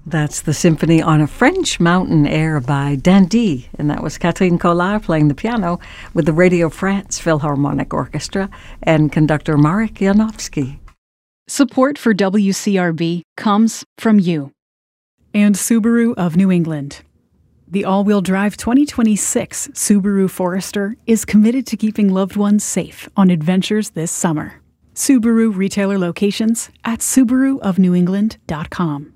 That's the Symphony on a French Mountain Air by Dandy, and that was Catherine Collard playing the piano with the Radio France Philharmonic Orchestra and conductor Marek Janowski. Support for WCRB comes from you. And Subaru of New England. The all-wheel drive 2026 Subaru Forester is committed to keeping loved ones safe on adventures this summer. Subaru retailer locations at SubaruofNewEngland.com.